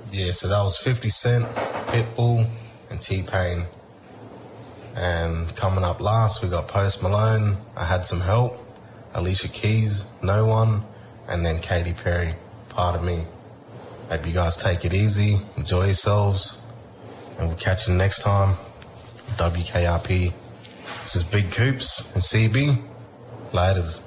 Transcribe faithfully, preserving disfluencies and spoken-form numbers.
Yeah, so that was fifty Cent, Pitbull, and T-Pain. And coming up last, we got Post Malone, I Had Some Help, Alicia Keys, No One, and then Katy Perry, Part of Me. Hope you guys take it easy, enjoy yourselves, and we'll catch you next time. W K R P. This is Big Coops and C B. Laters.